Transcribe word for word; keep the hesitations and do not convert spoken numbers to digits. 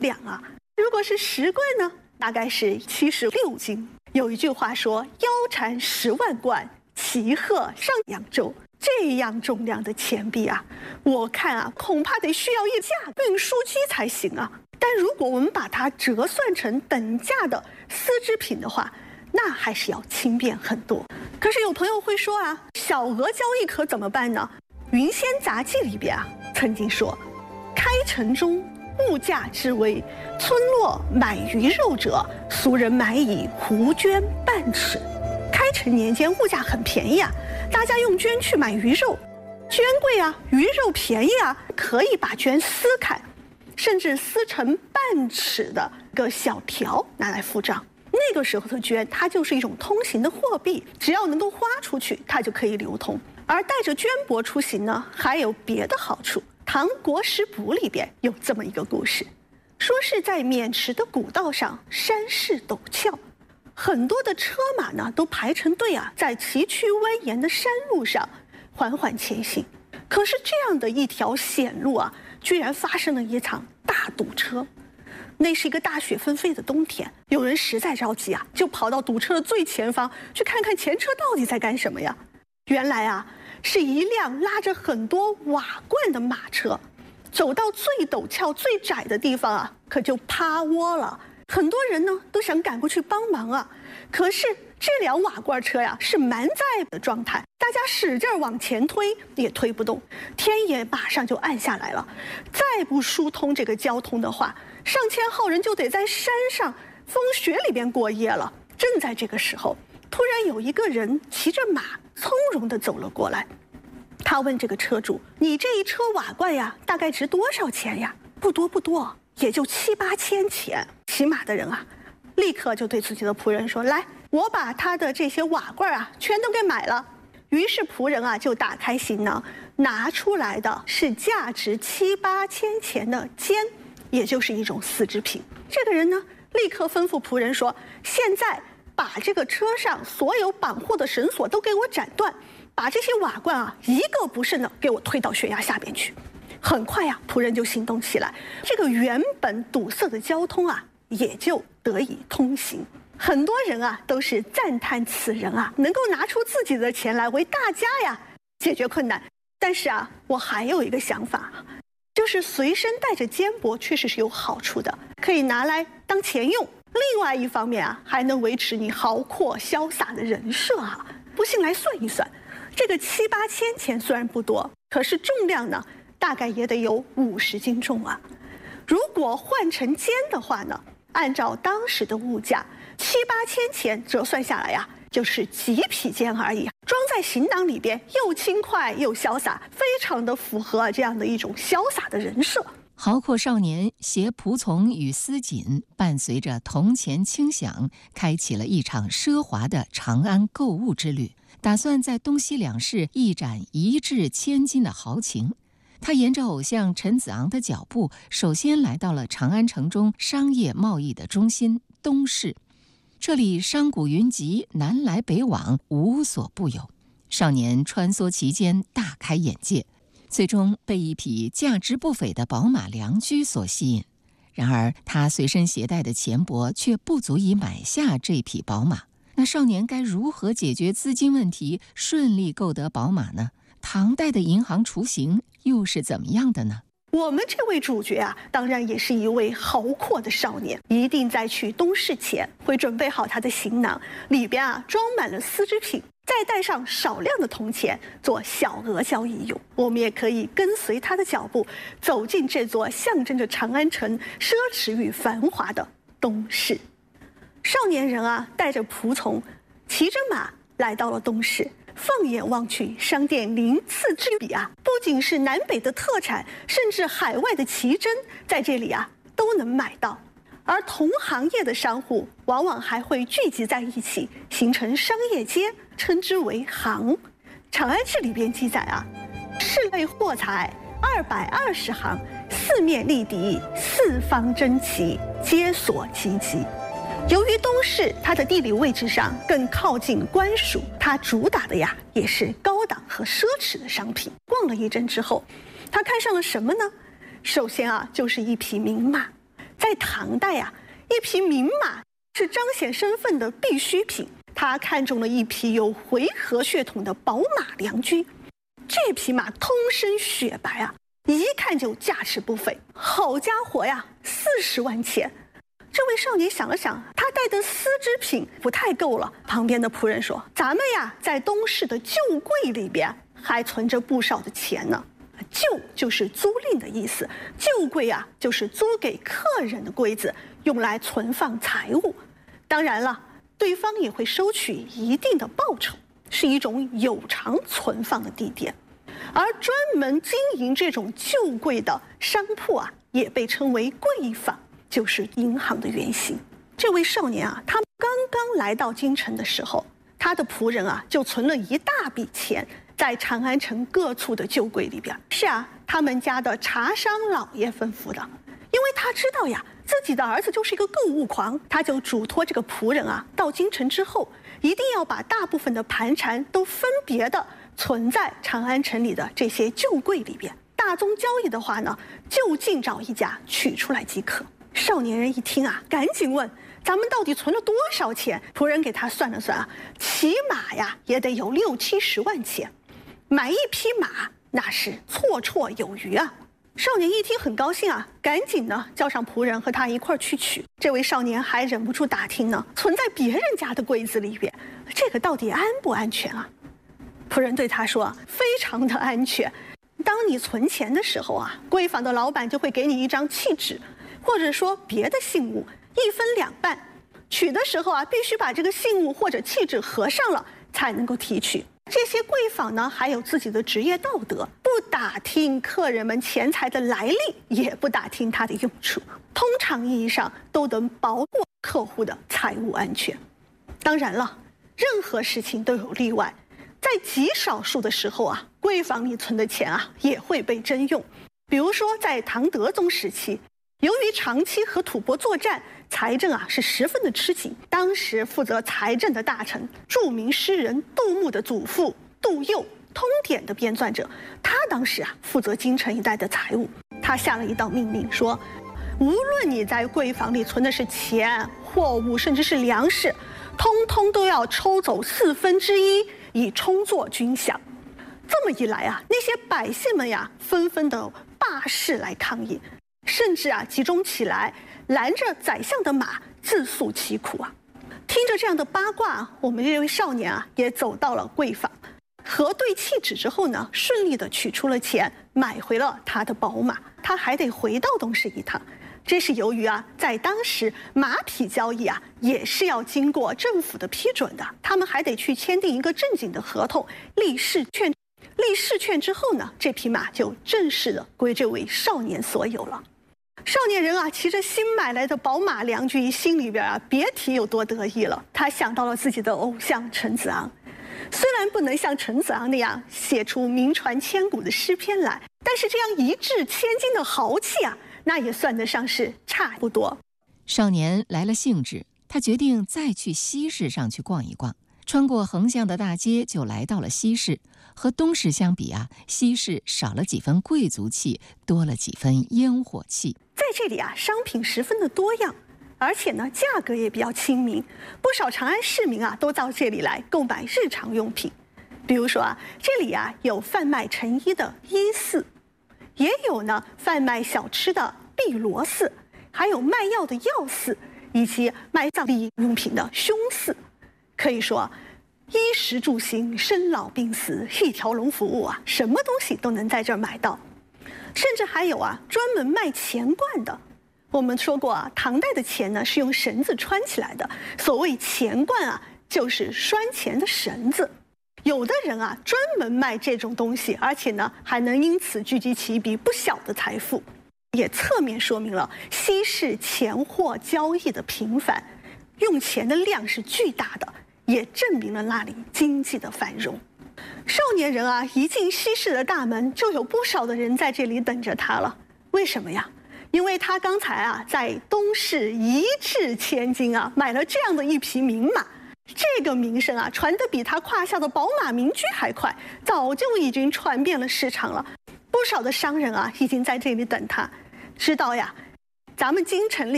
两啊。如果是十贯呢，大概是七十六斤。有一句话说：“腰缠十万贯，骑鹤上扬州。”这样重量的钱币啊，我看啊，恐怕得需要一架运输机才行啊。但如果我们把它折算成等价的丝织品的话，那还是要轻便很多。可是有朋友会说啊，小额交易可怎么办呢？《云仙杂记》里边啊，曾经说：“开城中物价之微，村落买鱼肉者，俗人买以胡绢半尺。”开城年间物价很便宜啊，大家用绢去买鱼肉，绢贵啊，鱼肉便宜啊，可以把绢撕开，甚至撕成半尺的个小条拿来付账。那个时候的绢，它就是一种通行的货币，只要能够花出去，它就可以流通。而带着绢帛出行呢，还有别的好处。《唐国史补》里边有这么一个故事，说是在渑池的古道上，山势陡峭，很多的车马呢都排成队啊，在崎岖蜿蜒的山路上缓缓前行。可是这样的一条险路啊，居然发生了一场大堵车。那是一个大雪纷飞的冬天，有人实在着急啊，就跑到堵车的最前方去看看前车到底在干什么呀。原来啊，是一辆拉着很多瓦罐的马车，走到最陡峭最窄的地方啊，可就趴窝了。很多人呢都想赶过去帮忙啊，可是这辆瓦罐车呀是满载的状态，大家使劲往前推也推不动，天也马上就暗下来了。再不疏通这个交通的话，上千号人就得在山上风雪里边过夜了。正在这个时候，突然有一个人骑着马从容地走了过来，他问这个车主：“你这一车瓦罐呀，大概值多少钱呀？”“不多不多，也就七八千钱。”骑马的人啊，立刻就对自己的仆人说：“来，我把他的这些瓦罐啊，全都给买了。”于是仆人啊就打开行囊，拿出来的是价值七八千钱的笺，也就是一种丝织品。这个人呢，立刻吩咐仆人说：“现在把这个车上所有绑货的绳索都给我斩断，把这些瓦罐啊一个不剩的给我推到悬崖下边去。”很快呀、啊，仆人就行动起来，这个原本堵塞的交通啊，也就得以通行。很多人啊都是赞叹此人啊能够拿出自己的钱来为大家呀解决困难。但是啊，我还有一个想法，就是随身带着笺帛确实是有好处的，可以拿来当钱用。另外一方面啊，还能维持你豪阔潇洒的人设啊。不信来算一算，这个七八千钱虽然不多，可是重量呢，大概也得有五十斤重啊。如果换成笺的话呢，按照当时的物价，七八千钱折算下来呀、啊，就是几匹笺而已，装在行囊里边又轻快又潇洒，非常的符合这样的一种潇洒的人设。 豪阔少年携仆从与丝锦，伴随着铜钱轻响，开启了一场奢华的长安购物之旅，打算在东西两市一展一掷千金的豪情。他沿着偶像陈子昂的脚步，首先来到了长安城中商业贸易的中心东市。这里商贾云集，南来北往，无所不有。少年穿梭其间，大开眼界，最终被一匹价值不菲的宝马良驹所吸引。然而他随身携带的钱帛却不足以买下这匹宝马。那少年该如何解决资金问题，顺利购得宝马呢？唐代的银行雏形又是怎么样的呢？ 我们这位主角啊，当然也是一位豪阔的少年，一定在去东市前会准备好他的行囊，里边啊装满了丝织品，再带上少量的铜钱做小额交易用。我们也可以跟随他的脚步，走进这座象征着长安城奢侈与繁华的东市。少年人啊，带着仆从，骑着马来到了东市。放眼望去，商店鳞次栉比啊，不仅是南北的特产，甚至海外的奇珍，在这里啊都能买到。而同行业的商户往往还会聚集在一起，形成商业街，称之为行。《长安志》里边记载啊，市内货财二百二十行，四面立敌，四方争奇，皆所济济。由于东市它的地理位置上更靠近官署，它主打的呀也是高档和奢侈的商品。逛了一阵之后，他看上了什么呢？首先啊，就是一匹名马。在在唐代啊，一匹名马是彰显身份的必需品。他看中了一匹有回纥血统的宝马良驹，这匹马通身雪白啊，一看就价值不菲。好家伙呀，四十万钱！这位少年想了想，他带的丝织品不太够了。旁边的仆人说：“咱们呀，在东市的旧柜里边还存着不少的钱呢。旧就是租赁的意思，旧柜啊就是租给客人的柜子，用来存放财物。当然了，对方也会收取一定的报酬，是一种有偿存放的地点。而专门经营这种旧柜的商铺啊，也被称为柜坊，就是银行的原型。这位少年啊，他刚刚来到京城的时候，他的仆人啊就存了一大笔钱在长安城各处的旧柜里边。是啊，他们家的茶商老爷吩咐的，因为他知道呀，自己的儿子就是一个购物狂，他就嘱托这个仆人啊，到京城之后一定要把大部分的盘缠都分别的存在长安城里的这些旧柜里边。大宗交易的话呢，就近找一家取出来即可。少年人一听啊，赶紧问：“咱们到底存了多少钱？”仆人给他算了算啊，起码呀也得有六七十万钱，买一匹马那是绰绰有余啊。少年一听很高兴啊，赶紧呢叫上仆人和他一块儿去取。这位少年还忍不住打听呢，存在别人家的柜子里边，这个到底安不安全啊？仆人对他说：“非常的安全。当你存钱的时候啊，柜坊的老板就会给你一张契纸，或者说别的信物，一分两半。取的时候啊，必须把这个信物或者契纸合上了，才能够提取。这些柜坊呢，还有自己的职业道德，不打听客人们钱财的来历，也不打听它的用处，通常意义上都能保护客户的财务安全。当然了，任何事情都有例外。在极少数的时候啊，柜坊里存的钱啊也会被征用。比如说在唐德宗时期，由于长期和吐蕃作战，财政啊是十分的吃紧。当时负责财政的大臣，著名诗人杜牧的祖父杜佑，通典的编撰者，他当时啊负责京城一带的财务。他下了一道命令说，无论你在柜坊里存的是钱、货物，甚至是粮食，通通都要抽走四分之一，以充作军饷。这么一来啊，那些百姓们呀，纷纷的罢市来抗议，甚至啊集中起来拦着宰相的马，自诉其苦啊。听着这样的八卦，我们这位少年啊也走到了柜坊，核对契纸之后呢，顺利的取出了钱，买回了他的宝马。他还得回到东市一趟，这是由于啊，在当时马匹交易啊也是要经过政府的批准的，他们还得去签订一个正经的合同，立誓券。立誓券之后呢，这匹马就正式的归这位少年所有了。少年人啊，骑着新买来的宝马良驹，心里边啊别提有多得意了。他想到了自己的偶像陈子昂，虽然不能像陈子昂那样写出名传千古的诗篇来，但是这样一掷千金的豪气啊，那也算得上是差不多。 少年来了兴致，他决定再去西市上去逛一逛。穿过横向的大街，就来到了西市。和东市相比啊，西市少了几分贵族气，多了几分烟火气。 在这里啊，商品十分的多样，而且呢，价格也比较亲民。不少长安市民啊，都到这里来购买日常用品。比如说啊，这里啊有贩卖成衣的衣肆，也有呢贩卖小吃的碧螺寺，还有卖药的药肆，以及卖葬礼用品的凶肆。可以说，衣食住行、生老病死，一条龙服务啊，什么东西都能在这儿买到。甚至还有啊，专门卖钱罐的。我们说过啊，唐代的钱呢是用绳子穿起来的，所谓钱罐啊，就是拴钱的绳子。有的人啊，专门卖这种东西，而且呢，还能因此聚集起一笔不小的财富，也侧面说明了西市钱货交易的频繁，用钱的量是巨大的。也证明了那里经济的繁荣。少年人啊，一进西市的大门，就有不少的人在这里等着他了。为什么呀？因为他刚才啊，在东市一掷千金啊，买了这样的一匹名马。这个名声啊，传得比他胯下的宝马名驹还快，早就已经传遍了市场了。不少的商人啊，已经在这里等他，知道呀，咱们京城里